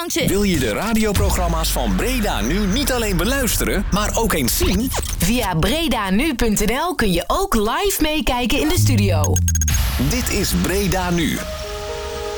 bankje. Wil je de radioprogramma's van Breda Nu niet alleen beluisteren, maar ook eens zien? Via bredanu.nl kun je ook live meekijken in de studio. Dit is Breda Nu.